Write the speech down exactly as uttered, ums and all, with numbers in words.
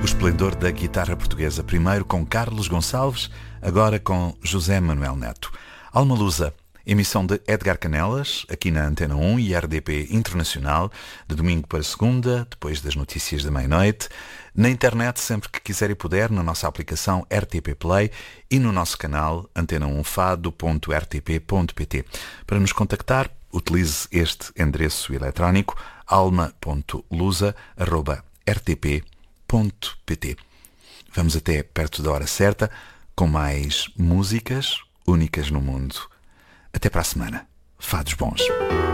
esplendor da guitarra portuguesa, primeiro com Carlos Gonçalves, agora com José Manuel Neto. Alma Lusa, emissão de Edgar Canelas, aqui na Antena um e R D P Internacional, de domingo para segunda, depois das notícias da meia-noite, na internet sempre que quiser e puder, na nossa aplicação R T P Play e no nosso canal antena um fado ponto r t p ponto p t. Para nos contactar, utilize este endereço eletrónico alma ponto lusa arroba r t p ponto p t. Vamos até perto da hora certa com mais músicas únicas no mundo. Até para a semana. Fados bons.